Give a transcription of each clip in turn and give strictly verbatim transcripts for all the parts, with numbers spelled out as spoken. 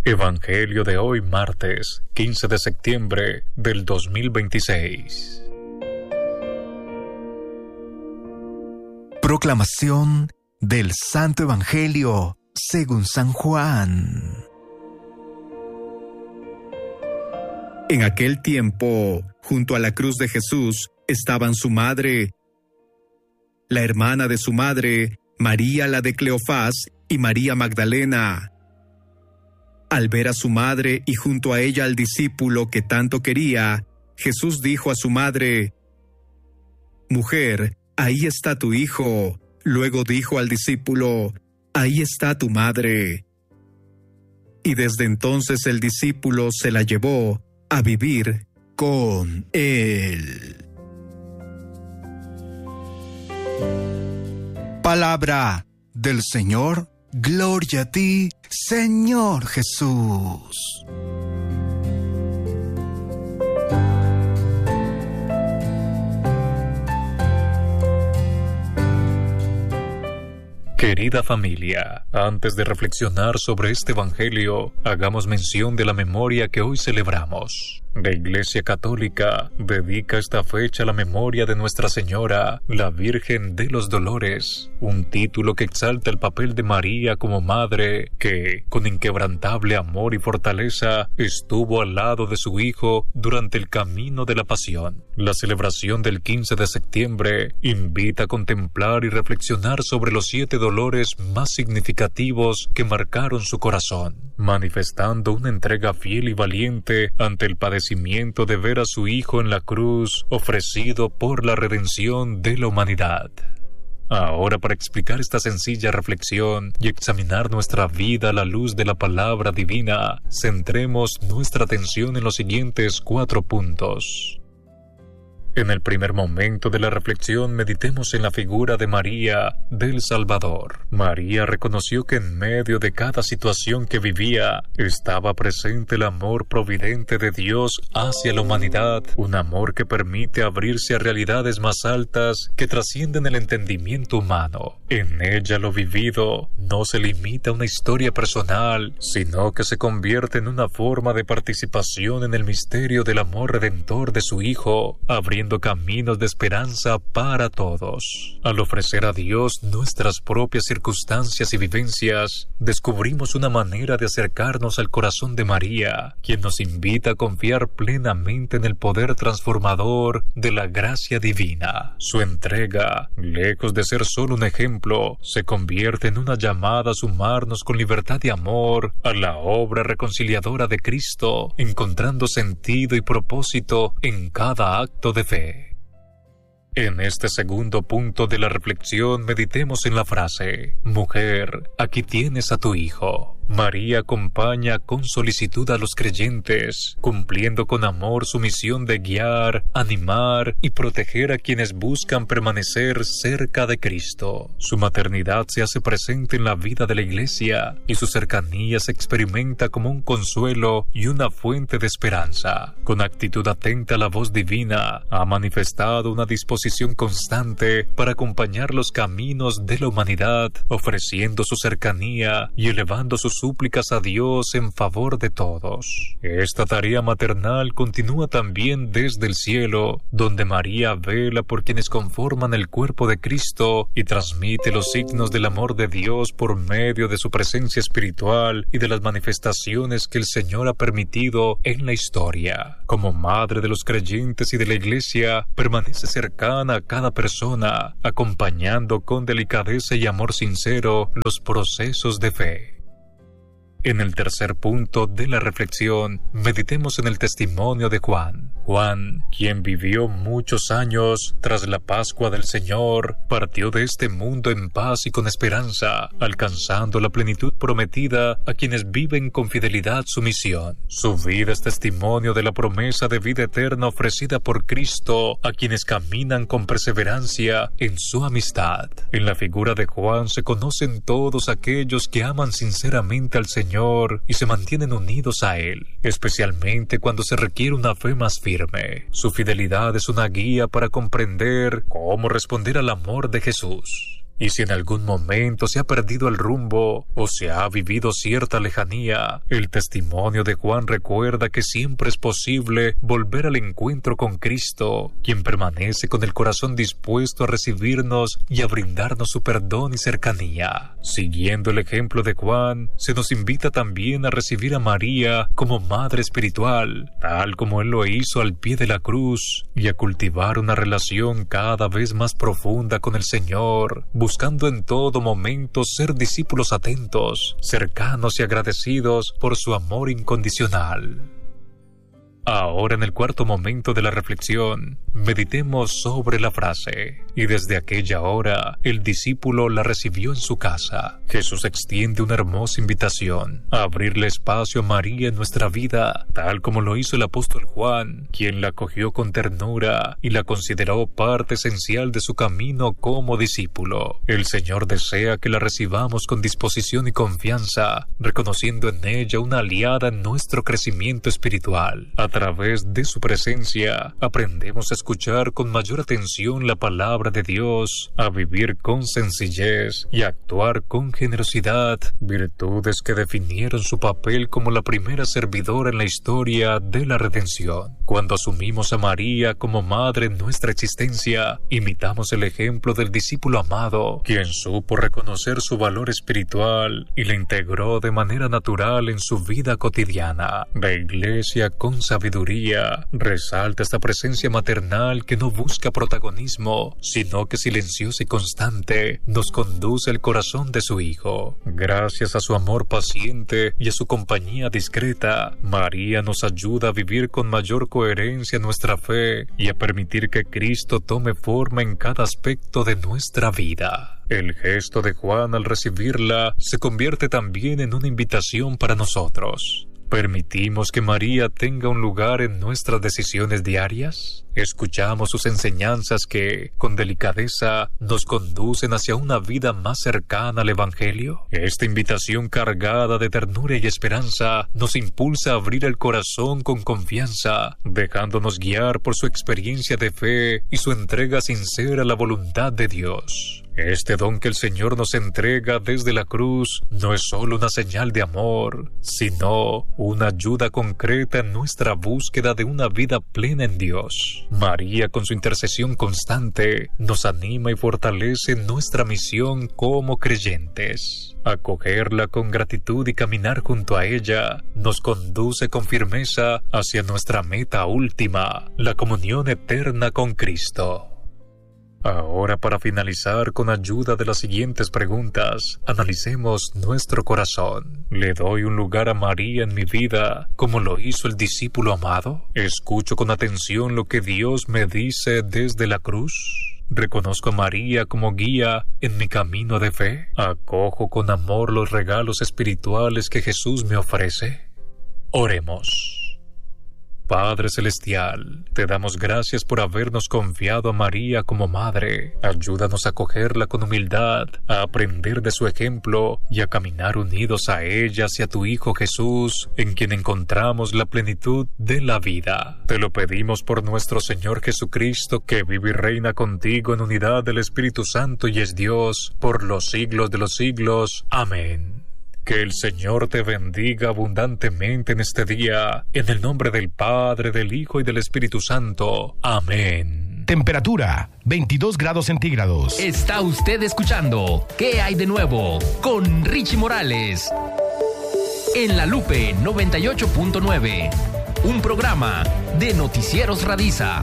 Evangelio de hoy, martes quince de septiembre del dos mil veintiséis. Proclamación del Santo Evangelio según San Juan. En aquel tiempo, junto a la cruz de Jesús, estaban su madre, la hermana de su madre, María la de Cleofás y María Magdalena. Al ver a su madre y junto a ella al discípulo que tanto quería, Jesús dijo a su madre: «Mujer, ahí está tu hijo». Luego dijo al discípulo: «Ahí está tu madre». Y desde entonces el discípulo se la llevó a vivir con él. Palabra del Señor. Gloria a ti, Señor Jesús. Querida familia, antes de reflexionar sobre este Evangelio, hagamos mención de la memoria que hoy celebramos. La Iglesia Católica dedica esta fecha a la memoria de Nuestra Señora, la Virgen de los Dolores, un título que exalta el papel de María como madre que, con inquebrantable amor y fortaleza, estuvo al lado de su Hijo durante el camino de la Pasión. La celebración del quince de septiembre invita a contemplar y reflexionar sobre los siete dolores más significativos que marcaron su corazón, manifestando una entrega fiel y valiente ante el padecimiento de ver a su Hijo en la cruz, ofrecido por la redención de la humanidad. Ahora, para explicar esta sencilla reflexión y examinar nuestra vida a la luz de la palabra divina, centremos nuestra atención en los siguientes cuatro puntos. En el primer momento de la reflexión, meditemos en la figura de María del Salvador. María reconoció que en medio de cada situación que vivía, estaba presente el amor providente de Dios hacia la humanidad, un amor que permite abrirse a realidades más altas que trascienden el entendimiento humano. En ella lo vivido no se limita a una historia personal, sino que se convierte en una forma de participación en el misterio del amor redentor de su Hijo, abriendo caminos de esperanza para todos. Al ofrecer a Dios nuestras propias circunstancias y vivencias, descubrimos una manera de acercarnos al corazón de María, quien nos invita a confiar plenamente en el poder transformador de la gracia divina. Su entrega, lejos de ser solo un ejemplo, se convierte en una llamada a sumarnos con libertad y amor a la obra reconciliadora de Cristo, encontrando sentido y propósito en cada acto de fe. En este segundo punto de la reflexión, meditemos en la frase: «Mujer, aquí tienes a tu hijo». María acompaña con solicitud a los creyentes, cumpliendo con amor su misión de guiar, animar y proteger a quienes buscan permanecer cerca de Cristo. Su maternidad se hace presente en la vida de la Iglesia y su cercanía se experimenta como un consuelo y una fuente de esperanza. Con actitud atenta a la voz divina, ha manifestado una disposición constante para acompañar los caminos de la humanidad, ofreciendo su cercanía y elevando sus súplicas a Dios en favor de todos. Esta tarea maternal continúa también desde el cielo, donde María vela por quienes conforman el cuerpo de Cristo y transmite los signos del amor de Dios por medio de su presencia espiritual y de las manifestaciones que el Señor ha permitido en la historia. Como madre de los creyentes y de la Iglesia, permanece cercana a cada persona, acompañando con delicadeza y amor sincero los procesos de fe. En el tercer punto de la reflexión, meditemos en el testimonio de Juan. Juan, quien vivió muchos años tras la Pascua del Señor, partió de este mundo en paz y con esperanza, alcanzando la plenitud prometida a quienes viven con fidelidad su misión. Su vida es testimonio de la promesa de vida eterna ofrecida por Cristo a quienes caminan con perseverancia en su amistad. En la figura de Juan se conocen todos aquellos que aman sinceramente al Señor y se mantienen unidos a Él, especialmente cuando se requiere una fe más firme. Su fidelidad es una guía para comprender cómo responder al amor de Jesús. Y si en algún momento se ha perdido el rumbo o se ha vivido cierta lejanía, el testimonio de Juan recuerda que siempre es posible volver al encuentro con Cristo, quien permanece con el corazón dispuesto a recibirnos y a brindarnos su perdón y cercanía. Siguiendo el ejemplo de Juan, se nos invita también a recibir a María como madre espiritual, tal como él lo hizo al pie de la cruz, y a cultivar una relación cada vez más profunda con el Señor, buscando en todo momento ser discípulos atentos, cercanos y agradecidos por su amor incondicional. Ahora, en el cuarto momento de la reflexión, meditemos sobre la frase: y desde aquella hora el discípulo la recibió en su casa. Jesús extiende una hermosa invitación a abrirle espacio a María en nuestra vida, tal como lo hizo el apóstol Juan, quien la acogió con ternura y la consideró parte esencial de su camino como discípulo. El Señor desea que la recibamos con disposición y confianza, reconociendo en ella una aliada en nuestro crecimiento espiritual. A través de su presencia, aprendemos a escuchar con mayor atención la palabra de Dios, a vivir con sencillez y a actuar con generosidad, virtudes que definieron su papel como la primera servidora en la historia de la redención. Cuando asumimos a María como madre en nuestra existencia, imitamos el ejemplo del discípulo amado, quien supo reconocer su valor espiritual y la integró de manera natural en su vida cotidiana. La Iglesia, con sabiduría, resalta esta presencia maternal que no busca protagonismo, sino que silenciosa y constante nos conduce al corazón de su Hijo. Gracias a su amor paciente y a su compañía discreta, María nos ayuda a vivir con mayor coherencia nuestra fe y a permitir que Cristo tome forma en cada aspecto de nuestra vida. El gesto de Juan al recibirla se convierte también en una invitación para nosotros. ¿Permitimos que María tenga un lugar en nuestras decisiones diarias? ¿Escuchamos sus enseñanzas que, con delicadeza, nos conducen hacia una vida más cercana al Evangelio? Esta invitación cargada de ternura y esperanza nos impulsa a abrir el corazón con confianza, dejándonos guiar por su experiencia de fe y su entrega sincera a la voluntad de Dios. Este don que el Señor nos entrega desde la cruz no es solo una señal de amor, sino una ayuda concreta en nuestra búsqueda de una vida plena en Dios. María, con su intercesión constante, nos anima y fortalece nuestra misión como creyentes. Acogerla con gratitud y caminar junto a ella nos conduce con firmeza hacia nuestra meta última, la comunión eterna con Cristo. Ahora, para finalizar, con ayuda de las siguientes preguntas, analicemos nuestro corazón. ¿Le doy un lugar a María en mi vida como lo hizo el discípulo amado? ¿Escucho con atención lo que Dios me dice desde la cruz? ¿Reconozco a María como guía en mi camino de fe? ¿Acojo con amor los regalos espirituales que Jesús me ofrece? Oremos. Padre Celestial, te damos gracias por habernos confiado a María como madre. Ayúdanos a acogerla con humildad, a aprender de su ejemplo y a caminar unidos a ella hacia tu Hijo Jesús, en quien encontramos la plenitud de la vida. Te lo pedimos por nuestro Señor Jesucristo, que vive y reina contigo en unidad del Espíritu Santo y es Dios por los siglos de los siglos. Amén. Que el Señor te bendiga abundantemente en este día, en el nombre del Padre, del Hijo y del Espíritu Santo. Amén. Temperatura, veintidós grados centígrados. Está usted escuchando ¿Qué hay de nuevo? Con Richie Morales. En La Lupe noventa y ocho punto nueve. Un programa de Noticieros Radiza.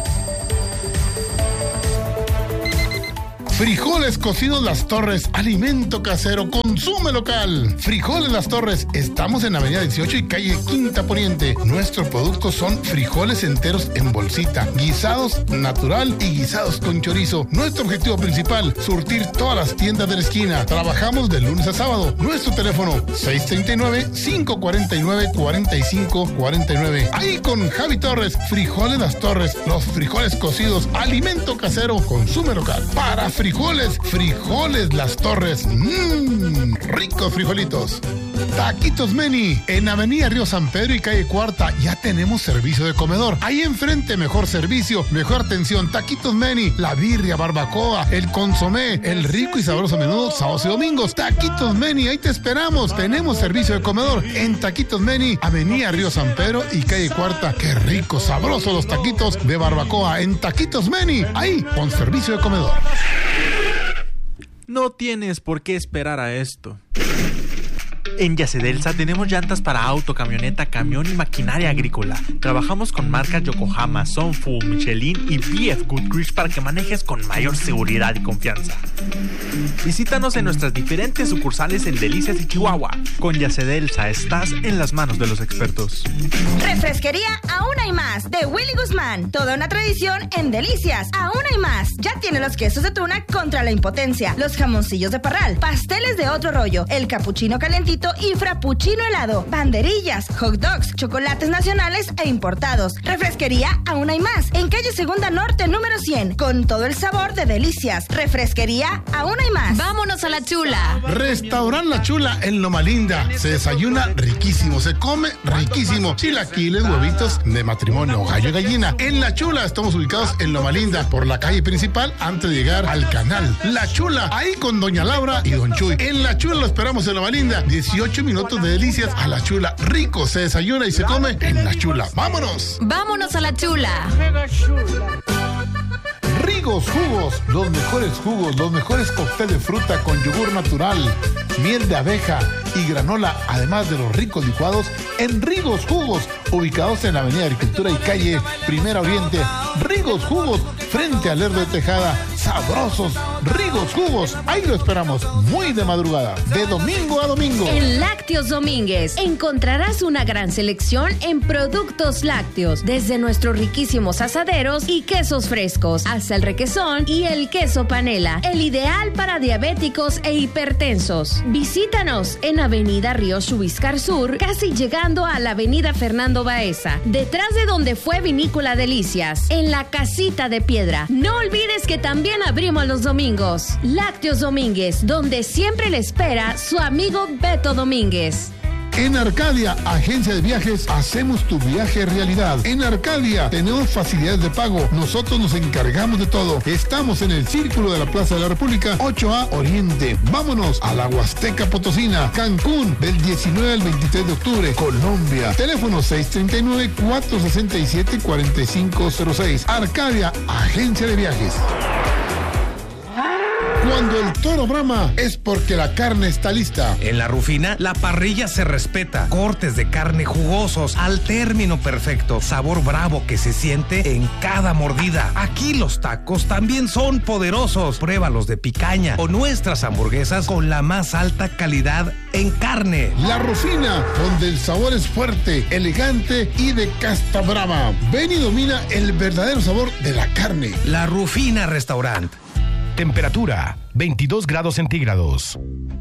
Frijoles cocidos Las Torres, alimento casero, consume local. Frijoles Las Torres, estamos en Avenida dieciocho y calle Quinta Poniente. Nuestros productos son frijoles enteros en bolsita, guisados natural y guisados con chorizo. Nuestro objetivo principal, surtir todas las tiendas de la esquina. Trabajamos de lunes a sábado. Nuestro teléfono seis tres nueve, cinco cuatro nueve, cuatro cinco cuatro nueve. Ahí con Javi Torres, Frijoles Las Torres, los frijoles cocidos, alimento casero, consume local. Para frijoles, frijoles Las Torres, mmm, ricos frijolitos. Taquitos Meni, en Avenida Río San Pedro y calle Cuarta, ya tenemos servicio de comedor. Ahí enfrente, mejor servicio, mejor atención. Taquitos Meni, la birria, barbacoa, el consomé, el rico y sabroso menudo, sábados y domingos. Taquitos Meni, ahí te esperamos. Tenemos servicio de comedor en Taquitos Meni, Avenida Río San Pedro y calle Cuarta. Qué rico, sabroso los taquitos de barbacoa en Taquitos Meni, ahí con servicio de comedor. No tienes por qué esperar a esto. En Yacedelsa tenemos llantas para auto, camioneta, camión y maquinaria agrícola. Trabajamos con marcas Yokohama, Sunfu, Michelin y B F Goodrich para que manejes con mayor seguridad y confianza. Visítanos en nuestras diferentes sucursales en Delicias y Chihuahua. Con Yacedelsa estás en las manos de los expertos. Refresquería Aún Hay Más de Willy Guzmán. Toda una tradición en Delicias. Aún hay más. Ya tiene los quesos de tuna contra la impotencia, los jamoncillos de parral, pasteles de otro rollo, el capuchino calentito y frappuccino helado, banderillas, hot dogs, chocolates nacionales e importados. Refresquería Aún Hay Más, en calle Segunda Norte número cien, con todo el sabor de Delicias. Refresquería Aún Hay Más. Vámonos a La Chula. Restaurant La Chula en Loma Linda. Se desayuna riquísimo, se come riquísimo. Chilaquiles, huevitos de matrimonio, gallo y gallina. En La Chula estamos ubicados en Loma Linda, por la calle principal antes de llegar al canal. La Chula, ahí con Doña Laura y Don Chuy. En La Chula lo esperamos en Loma Linda. dieciocho minutos de Delicias a La Chula. Rico, se desayuna y se come en La Chula. ¡Vámonos! ¡Vámonos a La Chula! Rigos Jugos, los mejores jugos, los mejores cócteles de fruta con yogur natural, miel de abeja y granola, además de los ricos licuados en Rigos Jugos, ubicados en la Avenida Agricultura y calle Primera Oriente. Rigos Jugos, frente al Lerdo de Tejada, sabrosos Rigos Jugos, ahí lo esperamos, muy de madrugada, de domingo a domingo. En Lácteos Domínguez encontrarás una gran selección en productos lácteos, desde nuestros riquísimos asaderos y quesos frescos, hasta el requesón y el queso panela, el ideal para diabéticos e hipertensos. Visítanos en Avenida Río Chubiscar Sur, casi llegando a la Avenida Fernando Baeza, detrás de donde fue Vinícola Delicias, en la Casita de Piedra. No olvides que también abrimos los domingos. Lácteos Domínguez, donde siempre le espera su amigo Beto Domínguez. En Arcadia, agencia de viajes, hacemos tu viaje realidad. En Arcadia tenemos facilidades de pago. Nosotros nos encargamos de todo. Estamos en el Círculo de la Plaza de la República, ocho A Oriente. Vámonos a la Huasteca Potosina, Cancún, del diecinueve al veintitrés de octubre. Colombia, teléfono seis tres nueve, cuatro seis siete, cuatro cinco cero seis. Arcadia, agencia de viajes. Cuando el toro brama es porque la carne está lista. En La Rufina, la parrilla se respeta. Cortes de carne jugosos al término perfecto. Sabor bravo que se siente en cada mordida. Aquí los tacos también son poderosos. Pruébalos de picaña o nuestras hamburguesas con la más alta calidad en carne. La Rufina, donde el sabor es fuerte, elegante y de casta brava. Ven y domina el verdadero sabor de la carne. La Rufina Restaurant. Temperatura veintidós grados centígrados.